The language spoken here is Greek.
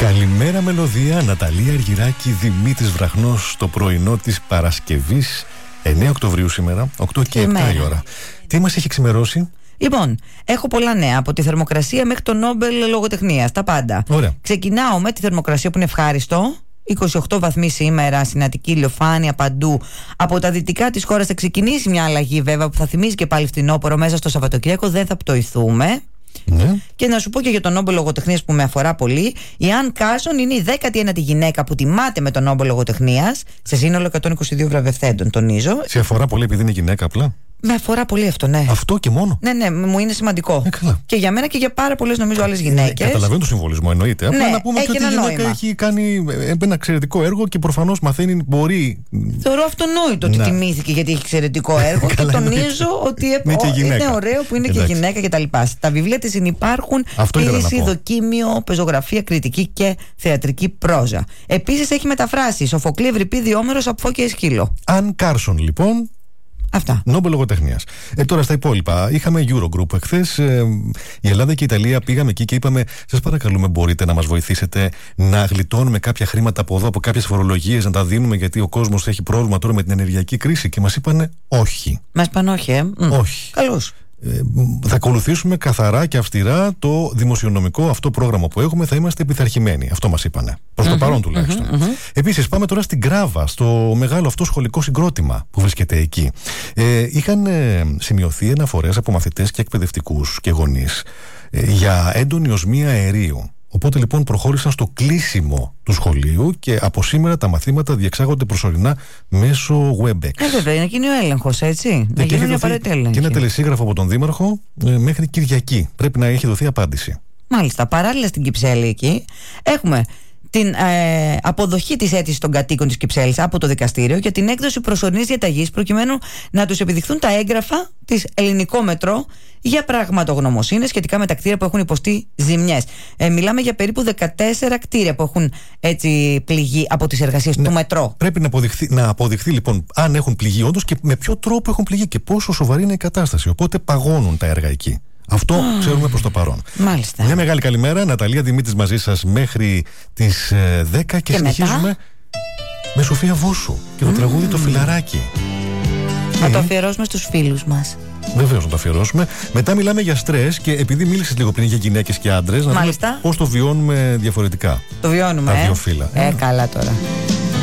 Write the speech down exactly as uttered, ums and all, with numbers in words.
Καλημέρα μελωδία, Ναταλία Αργυράκη, Δημήτρης Βραχνός, στο πρωινό της Παρασκευής, εννέα Οκτωβρίου σήμερα, οκτώ και επτά η ώρα. Τι μας έχει ξημερώσει? Λοιπόν, έχω πολλά νέα, από τη θερμοκρασία μέχρι το Νόμπελ λογοτεχνίας, τα πάντα. Ωραία. Ξεκινάω με τη θερμοκρασία που είναι ευχάριστο. είκοσι οκτώ βαθμοί σήμερα, συνατική ηλιοφάνεια παντού. Από τα δυτικά της χώρας θα ξεκινήσει μια αλλαγή, βέβαια, που θα θυμίζει και πάλι φθινόπωρο μέσα στο Σαββατοκύριακο. Δεν θα πτωηθούμε. Ναι. Και να σου πω και για τον Νόμπελ λογοτεχνίας που με αφορά πολύ. Η Αν Κάρσον είναι η δέκατη ένατη γυναίκα που τιμάται με τον Νόμπελ λογοτεχνίας, σε σύνολο εκατόν είκοσι δύο βραβευθέντων, τονίζω. Σε αφορά πολύ επειδή είναι γυναίκα απλά? Με αφορά πολύ αυτό, ναι. Αυτό και μόνο. Ναι, ναι, μου είναι σημαντικό. Ε, καλά. Και για μένα και για πάρα πολλές, νομίζω, άλλες γυναίκες. Ε, καταλαβαίνω το συμβολισμό, εννοείται. Απλά ναι, να πούμε ότι η γυναίκα νόημα. Έχει κάνει ένα εξαιρετικό έργο και προφανώς μαθαίνει, μπορεί. Θεωρώ αυτονόητο ότι τιμήθηκε γιατί έχει εξαιρετικό έργο και τονίζω ότι είναι, ο, είναι ωραίο που είναι Εντάξει. και γυναίκα κτλ. Τα βιβλία της συνυπάρχουν ποίηση, δοκίμιο, πεζογραφία, κριτική και θεατρική πρόζα. Επίσης έχει μεταφράσει Σοφοκλή, Ευρυπίδη, Όμηρος, από Φώκια Αισχύλο. Αν Κάρσον, λοιπόν. Αυτά. Νόμπελ λογοτεχνίας. Ε, τώρα στα υπόλοιπα. Είχαμε Eurogroup εχθές. Ε, η Ελλάδα και η Ιταλία πήγαμε εκεί και είπαμε: σας παρακαλούμε, μπορείτε να μας βοηθήσετε να γλιτώνουμε κάποια χρήματα από εδώ, από κάποιες φορολογίες, να τα δίνουμε, γιατί ο κόσμος έχει πρόβλημα τώρα με την ενεργειακή κρίση. Και μας είπανε όχι. Μας είπαν όχι, ε. Όχι. Καλώς. Ε, θα ακολουθήσουμε καθαρά και αυστηρά το δημοσιονομικό αυτό πρόγραμμα που έχουμε, θα είμαστε επιθαρχημένοι. Αυτό μας είπανε. Προς mm-hmm, το παρόν τουλάχιστον. Mm-hmm, mm-hmm. Επίσης, πάμε τώρα στην Κράβα, στο μεγάλο αυτό σχολικό συγκρότημα που βρίσκεται εκεί. Ε, είχαν ε, σημειωθεί αναφορές από μαθητές και εκπαιδευτικούς και γονείς ε, για έντονη οσμία αερίου. Οπότε λοιπόν προχώρησαν στο κλείσιμο του σχολείου και από σήμερα τα μαθήματα διεξάγονται προσωρινά μέσω Webex. Ε, βέβαια, να γίνει ο έλεγχος, έτσι. Να γίνει μια απαραίτητη έλεγχη. Και ένα τελεσίγραφο από τον Δήμαρχο ε, μέχρι Κυριακή. Πρέπει να έχει δοθεί απάντηση. Μάλιστα. Παράλληλα στην Κυψέλη εκεί έχουμε την ε, αποδοχή της αίτησης των κατοίκων της Κυψέλης από το δικαστήριο για την έκδοση προσωρινής διαταγής προκειμένου να τους επιδειχθούν τα έγγραφα της Ελληνικό Μετρό για πραγματογνωμοσύνη σχετικά με τα κτίρια που έχουν υποστεί ζημιές. Ε, μιλάμε για περίπου δεκατέσσερα κτίρια που έχουν έτσι πληγεί από τις εργασίες ναι, του Μετρό. Πρέπει να αποδειχθεί, να αποδειχθεί λοιπόν αν έχουν πληγεί όντως και με ποιο τρόπο έχουν πληγεί και πόσο σοβαρή είναι η κατάσταση. Οπότε παγώνουν τα έργα εκεί. Αυτό oh. ξέρουμε προς το παρόν. Μάλιστα. Μια μεγάλη καλημέρα. Ναταλία Δημήτρης μαζί σας μέχρι τις ε, δέκα και, και συνεχίζουμε μετά? με Σοφία Βούσου και το mm. τραγούδι Το Φιλαράκι. Να το αφιερώσουμε στους φίλους μας. Βεβαίως να το αφιερώσουμε. Μετά μιλάμε για στρες και επειδή μίλησες λίγο πριν για γυναίκες και άντρες, να δούμε πώς το βιώνουμε διαφορετικά. Το βιώνουμε. Τα ε? δύο φύλλα. Ε, καλά τώρα.